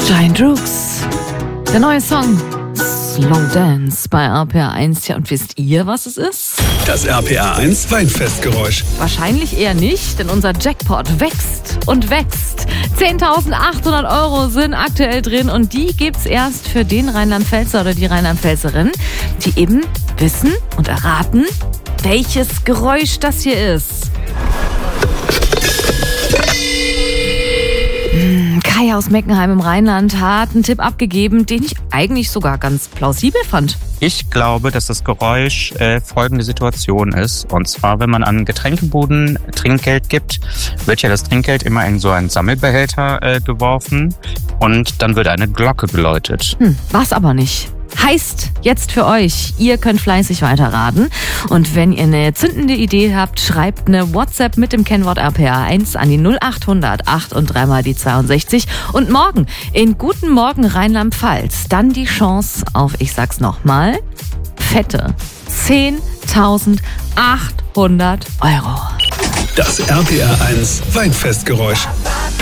Giant Rooks, der neue Song Slow Dance bei RPA 1. Ja, und wisst ihr, was es ist? Das RPA 1 Weinfestgeräusch. Wahrscheinlich eher nicht, denn unser Jackpot wächst und wächst. 10.800 € sind aktuell drin und die gibt's erst für den Rheinland-Pfälzer oder die Rheinland-Pfälzerin, die eben wissen und erraten, welches Geräusch das hier ist. Kai aus Meckenheim im Rheinland hat einen Tipp abgegeben, den ich eigentlich sogar ganz plausibel fand. Ich glaube, dass das Geräusch folgende Situation ist. Und zwar, wenn man an Getränkebuden Trinkgeld gibt, wird ja das Trinkgeld immer in so einen Sammelbehälter geworfen und dann wird eine Glocke geläutet. Was aber nicht. Heißt jetzt für euch, ihr könnt fleißig weiterraten. Und wenn ihr eine zündende Idee habt, schreibt eine WhatsApp mit dem Kennwort RPA 1 an die 0800 8 und 3 mal die 62. Und morgen in Guten Morgen Rheinland-Pfalz dann die Chance auf, ich sag's nochmal, fette 10.800 €. Das RPA 1 Weinfestgeräusch.